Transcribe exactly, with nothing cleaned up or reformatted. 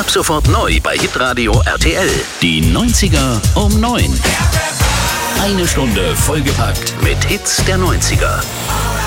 Ab sofort neu bei Hitradio R T L. Die neunziger um neun. Eine Stunde vollgepackt mit Hits der neunziger.